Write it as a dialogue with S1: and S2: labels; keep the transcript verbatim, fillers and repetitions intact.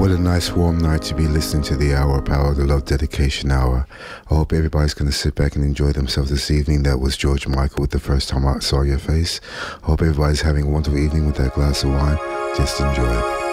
S1: What a nice warm night to be listening to the Hour, Power of the Love Dedication Hour. I hope everybody's going to sit back and enjoy themselves this evening. That was George Michael with The First Time I Saw Your Face. I hope everybody's having a wonderful evening with that glass of wine. Just enjoy it.